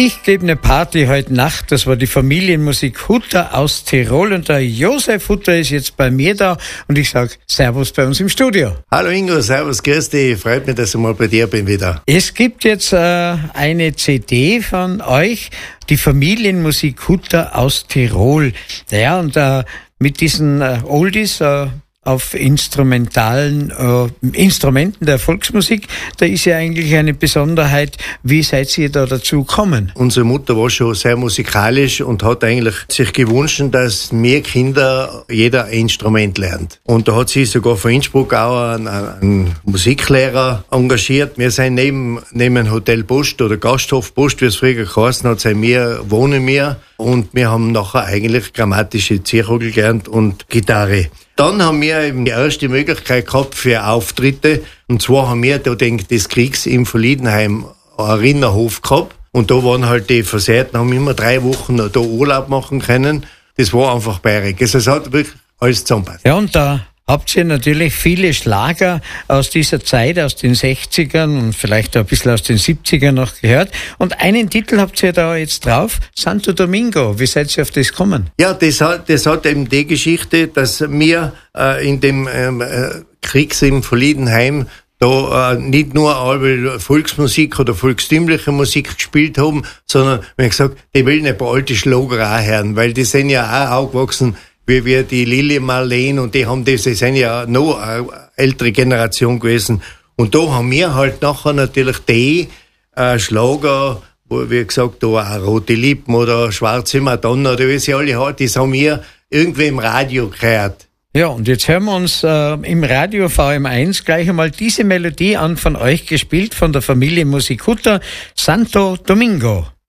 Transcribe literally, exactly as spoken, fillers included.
Ich gebe eine Party heute Nacht, das war die Familienmusik Hutter aus Tirol und der Josef Hutter ist jetzt bei mir da und ich sage Servus bei uns im Studio. Hallo Ingo, servus, grüß dich, freut mich, dass ich mal bei dir bin wieder. Es gibt jetzt äh, eine C D von euch, die Familienmusik Hutter aus Tirol. Ja, und äh, mit diesen äh, Oldies äh, auf instrumentalen äh, Instrumenten der Volksmusik, da ist ja eigentlich eine Besonderheit. Wie seid ihr da dazu gekommen? Unsere Mutter war schon sehr musikalisch und hat eigentlich sich gewünscht, dass mehr Kinder jeder ein Instrument lernt. Und da hat sie sogar von Innsbruck auch einen, einen Musiklehrer engagiert. Wir sind neben, neben Hotel Post oder Gasthof Post, wie es früher geheißen hat, sind wir, wohnen wir. Und wir haben nachher eigentlich grammatische Zierhagel gelernt und Gitarre. Dann haben wir eben die erste Möglichkeit gehabt für Auftritte. Und zwar haben wir da den, das Kriegsinvalidenheim Erinnerhof gehabt. Und da waren halt die Versehrten, haben immer drei Wochen da Urlaub machen können. Das war einfach bayerisch. Also es hat wirklich alles zusammengepasst. Ja, und da habt ihr natürlich viele Schlager aus dieser Zeit, aus den sechzigern und vielleicht auch ein bisschen aus den siebzigern noch gehört. Und einen Titel habt ihr da jetzt drauf, Santo Domingo. Wie seid ihr auf das gekommen? Ja, das hat, das hat eben die Geschichte, dass wir äh, in dem ähm, äh, Kriegsinvalidenheim da äh, nicht nur alle Volksmusik oder volkstümliche Musik gespielt haben, sondern wir haben gesagt, die wollen ein paar alte Schlager auch hören, weil die sind ja auch aufgewachsen wie wir die Lili Marlene und die haben das, die sind ja noch eine ältere Generation gewesen. Und da haben wir halt nachher natürlich die äh, Schlager, wo wie gesagt, da auch Rote Lippen oder Schwarze Madonna, oder wie sie alle hat, das haben wir irgendwie im Radio gehört. Ja, und jetzt hören wir uns äh, im Radio V M eins gleich einmal diese Melodie an, von euch gespielt, von der Familie Musik Hutter, Santo Domingo.